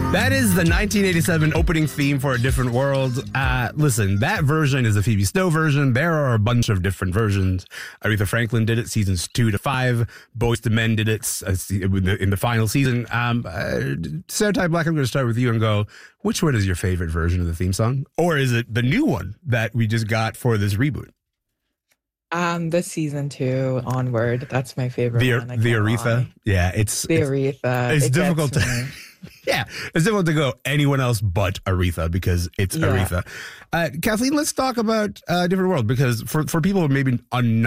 That is the 1987 opening theme for A Different World. Listen, that version is the Phoebe Snow version. There are a bunch of different versions. Aretha Franklin did it seasons 2 to 5. Boyz II Men did it in the final season. Sarah Ty Black, I'm going to start with you and go, which one is your favorite version of the theme song? Or is it the new one that we just got for this reboot? The season 2 onward. That's my favorite one. The Aretha. Yeah, it's Aretha. It's difficult to... Yeah, it's difficult to go anyone else but Aretha because it's Aretha. Kathleen, let's talk about Different World, because for people who maybe are not